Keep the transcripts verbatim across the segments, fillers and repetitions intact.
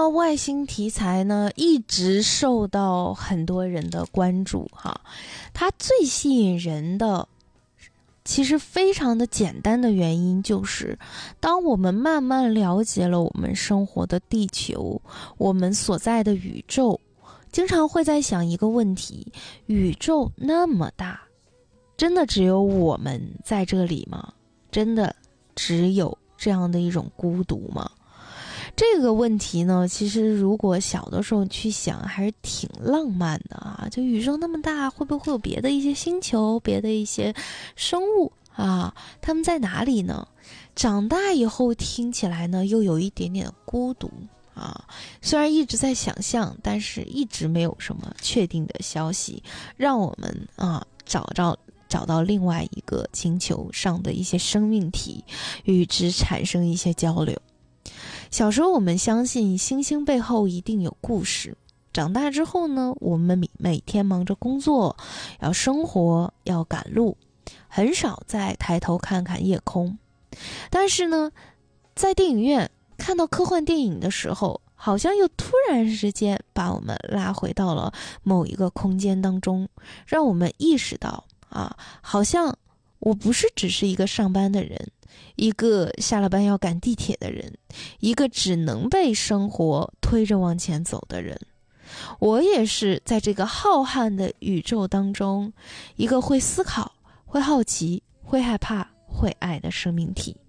到外星题材呢，一直受到很多人的关注哈。它最吸引人的，其实非常的简单的原因就是，当我们慢慢了解了我们生活的地球，我们所在的宇宙，经常会在想一个问题：宇宙那么大，真的只有我们在这里吗？真的只有这样的一种孤独吗？这个问题呢，其实如果小的时候去想，还是挺浪漫的啊。就宇宙那么大，会不会有别的一些星球，别的一些生物啊？他们在哪里呢？长大以后听起来呢，又有一点点孤独啊。虽然一直在想象，但是一直没有什么确定的消息，让我们啊找到找到另外一个星球上的一些生命体，与之产生一些交流。小时候我们相信星星背后一定有故事，长大之后呢，我们每每天忙着工作，要生活，要赶路，很少再抬头看看夜空。但是呢，在电影院看到科幻电影的时候，好像又突然之间把我们拉回到了某一个空间当中，让我们意识到啊，好像我不是只是一个上班的人，一个下了班要赶地铁的人，一个只能被生活推着往前走的人。我也是在这个浩瀚的宇宙当中，一个会思考、会好奇、会害怕、会爱的生命体。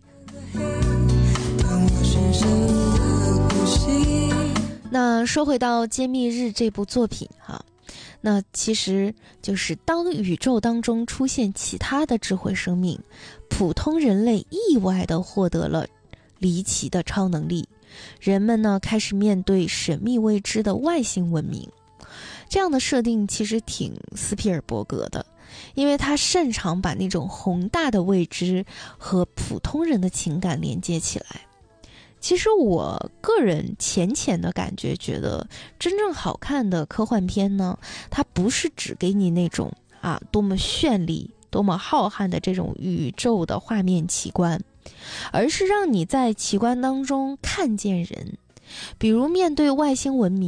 那说回到《揭秘日》这部作品哈，那其实就是当宇宙当中出现其他的智慧生命，普通人类意外地获得了离奇的超能力，人们呢开始面对神秘未知的外星文明。这样的设定其实挺斯皮尔伯格的，因为他擅长把那种宏大的未知和普通人的情感连接起来。其实我个人浅浅的感觉，觉得真正好看的科幻片呢，它不是只给你那种啊多么绚丽、多么浩瀚的这种宇宙的画面奇观，而是让你在奇观当中看见人。比如面对外星文明，